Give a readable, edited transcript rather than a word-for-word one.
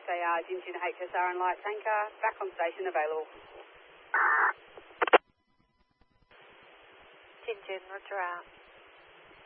HAR, Jinjin HSR and light tanker, back on station available. Jinjin, roger out.